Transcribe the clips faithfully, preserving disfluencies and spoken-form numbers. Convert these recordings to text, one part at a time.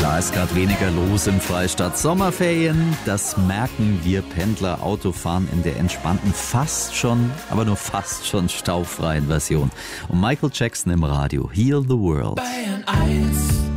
Klar ist gerade weniger los im Freistaat. Sommerferien, das merken wir Pendler. Autofahren in der entspannten, fast schon, aber nur fast schon staufreien Version. Und Michael Jackson im Radio, Heal the World. Bayern eins.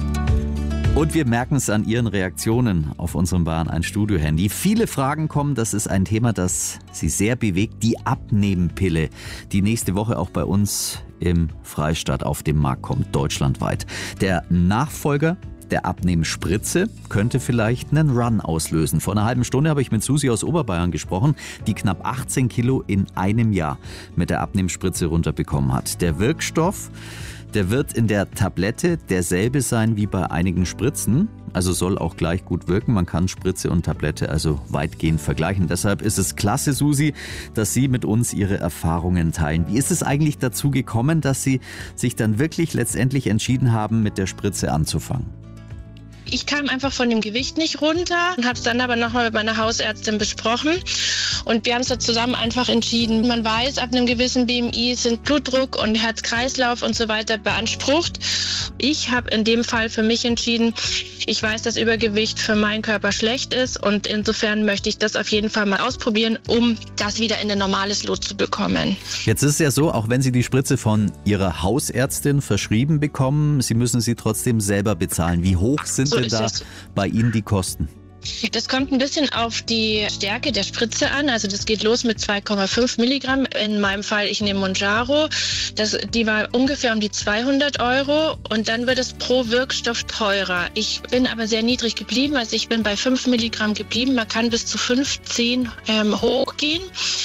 Und wir merken es an Ihren Reaktionen auf unserem Bayern eins Studio-Handy. Viele Fragen kommen, das ist ein Thema, das Sie sehr bewegt. Die Abnehmpille, die nächste Woche auch bei uns im Freistaat auf den Markt kommt, deutschlandweit. Der Nachfolger der Abnehmspritze könnte vielleicht einen Run auslösen. Vor einer halben Stunde habe ich mit Susi aus Oberbayern gesprochen, die knapp achtzehn Kilo in einem Jahr mit der Abnehmspritze runterbekommen hat. Der Wirkstoff, der wird in der Tablette derselbe sein wie bei einigen Spritzen, also soll auch gleich gut wirken. Man kann Spritze und Tablette also weitgehend vergleichen. Deshalb ist es klasse, Susi, dass Sie mit uns Ihre Erfahrungen teilen. Wie ist es eigentlich dazu gekommen, dass Sie sich dann wirklich letztendlich entschieden haben, mit der Spritze anzufangen? Ich kam einfach von dem Gewicht nicht runter und habe es dann aber nochmal mit meiner Hausärztin besprochen. Und wir haben es da zusammen einfach entschieden. Man weiß, ab einem gewissen B M I sind Blutdruck und Herz-Kreislauf und so weiter beansprucht. Ich habe in dem Fall für mich entschieden, ich weiß, dass Übergewicht für meinen Körper schlecht ist. Und insofern möchte ich das auf jeden Fall mal ausprobieren, um das wieder in ein normales Lot zu bekommen. Jetzt ist es ja so, auch wenn Sie die Spritze von Ihrer Hausärztin verschrieben bekommen, Sie müssen sie trotzdem selber bezahlen. Wie hoch sind So denn da es. bei Ihnen die Kosten? Das kommt ein bisschen auf die Stärke der Spritze an. Also das geht los mit zwei Komma fünf Milligramm. In meinem Fall, ich nehme Mounjaro. Das, die war ungefähr um die zweihundert Euro und dann wird es pro Wirkstoff teurer. Ich bin aber sehr niedrig geblieben. Also ich bin bei fünf Milligramm geblieben. Man kann bis zu fünfzehn ähm, hochgehen.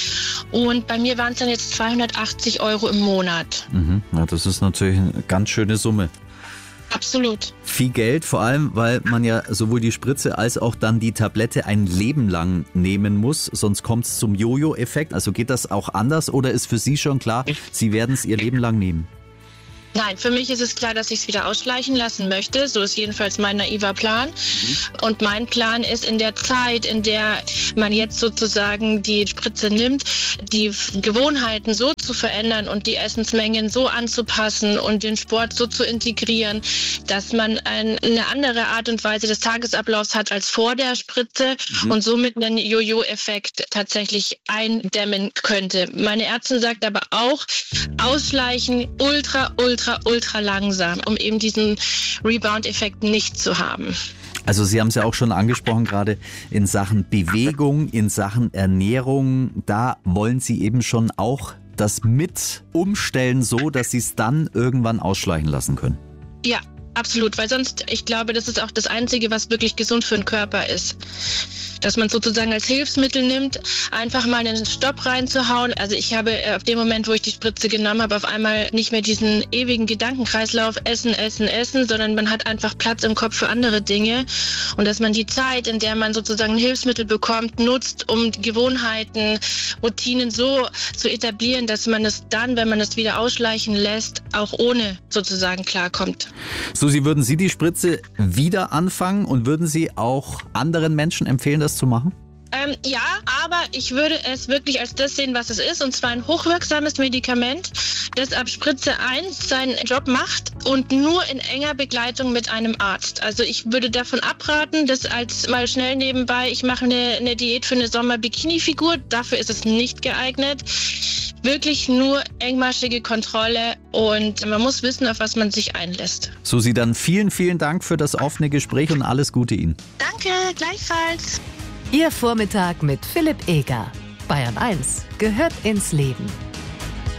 Und bei mir waren es dann jetzt zweihundertachtzig Euro im Monat. Mhm. Ja, das ist natürlich eine ganz schöne Summe. Absolut. Viel Geld, vor allem, weil man ja sowohl die Spritze als auch dann die Tablette ein Leben lang nehmen muss, sonst kommt es zum Jojo-Effekt. Also geht das auch anders oder ist für Sie schon klar, Sie werden es Ihr Leben lang nehmen? Nein, für mich ist es klar, dass ich es wieder ausschleichen lassen möchte. So ist jedenfalls mein naiver Plan. Mhm. Und mein Plan ist, in der Zeit, in der man jetzt sozusagen die Spritze nimmt, die Gewohnheiten so zu verändern und die Essensmengen so anzupassen und den Sport so zu integrieren, dass man ein, eine andere Art und Weise des Tagesablaufs hat als vor der Spritze mhm. und somit einen Jojo-Effekt tatsächlich eindämmen könnte. Meine Ärztin sagt aber auch, ausschleichen, ultra, ultra ultra, ultra langsam, um eben diesen Rebound-Effekt nicht zu haben. Also Sie haben es ja auch schon angesprochen, gerade in Sachen Bewegung, in Sachen Ernährung, da wollen Sie eben schon auch das mit umstellen, so dass Sie es dann irgendwann ausschleichen lassen können. Ja, absolut, weil sonst, ich glaube, das ist auch das Einzige, was wirklich gesund für den Körper ist. Dass man sozusagen als Hilfsmittel nimmt, einfach mal einen Stopp reinzuhauen. Also ich habe auf dem Moment, wo ich die Spritze genommen habe, auf einmal nicht mehr diesen ewigen Gedankenkreislauf, essen, essen, essen, sondern man hat einfach Platz im Kopf für andere Dinge. Und dass man die Zeit, in der man sozusagen ein Hilfsmittel bekommt, nutzt, um Gewohnheiten, Routinen so zu etablieren, dass man es dann, wenn man es wieder ausschleichen lässt, auch ohne sozusagen klarkommt. Susi, würden Sie die Spritze wieder anfangen und würden Sie auch anderen Menschen empfehlen, das zu machen? Ähm, ja, aber ich würde es wirklich als das sehen, was es ist, und zwar ein hochwirksames Medikament, das ab Spritze eins seinen Job macht und nur in enger Begleitung mit einem Arzt. Also ich würde davon abraten, das als mal schnell nebenbei, ich mache eine, eine Diät für eine Sommer-Bikini-Figur, dafür ist es nicht geeignet. Wirklich nur engmaschige Kontrolle und man muss wissen, auf was man sich einlässt. Susi, dann vielen, vielen Dank für das offene Gespräch und alles Gute Ihnen. Danke, gleichfalls. Ihr Vormittag mit Philipp Eger. Bayern eins gehört ins Leben.